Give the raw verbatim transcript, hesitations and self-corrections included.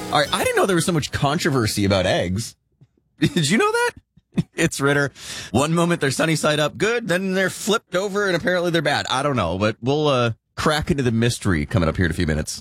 All right, I didn't know there was so much controversy about eggs. Did you know that? It's Ritter. One moment they're sunny side up good, then they're flipped over and apparently they're bad. I don't know, but we'll uh, crack into the mystery coming up here in a few minutes.